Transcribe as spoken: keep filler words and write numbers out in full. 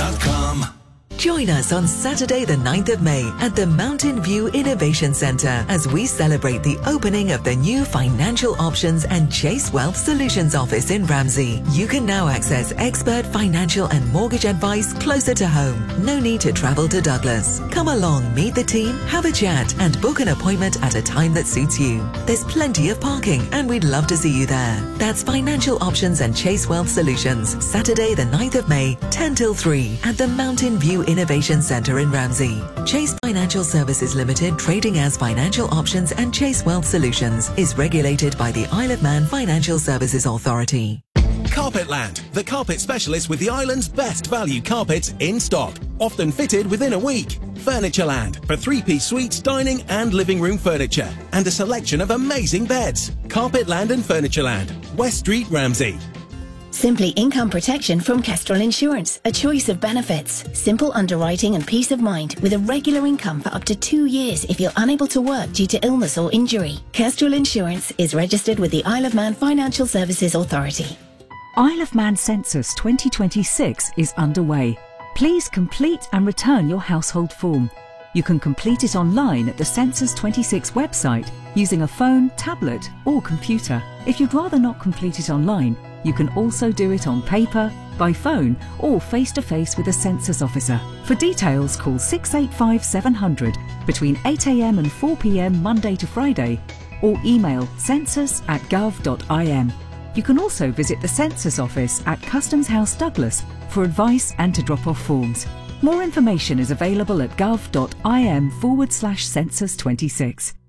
dot com. Join us on Saturday the ninth of May at the Mountain View Innovation Centre as we celebrate the opening of the new Financial Options and Chase Wealth Solutions office in Ramsey. You can now access expert financial and mortgage advice closer to home. No need to travel to Douglas. Come along, meet the team, have a chat and book an appointment at a time that suits you. There's plenty of parking and we'd love to see you there. That's Financial Options and Chase Wealth Solutions, Saturday the ninth of May, ten till three at the Mountain View Innovation Centre in Ramsey. Chase Financial Services Limited, trading as Financial Options and Chase Wealth Solutions, is regulated by the Isle of Man Financial Services Authority. Carpetland, the carpet specialist with the island's best value carpets in stock, often fitted within a week. Furnitureland, for three-piece suites, dining and living room furniture, and a selection of amazing beds. Carpetland and Furnitureland, West Street, Ramsey. Simply Income Protection from Kestrel Insurance, a choice of benefits, simple underwriting and peace of mind with a regular income for up to two years if you're unable to work due to illness or injury. Kestrel Insurance is registered with the Isle of Man Financial Services Authority. Isle of Man Census twenty twenty-six is underway. Please complete and return your household form. You can complete it online at the Census twenty-six website using a phone, tablet or computer. If you'd rather not complete it online, you can also do it on paper, by phone or face-to-face with a census officer. For details, call six eight five seven hundred between eight a m and four p m Monday to Friday or email census at gov dot i m. You can also visit the Census office at Customs House Douglas for advice and to drop off forms. More information is available at gov dot i m forward slash census twenty-six.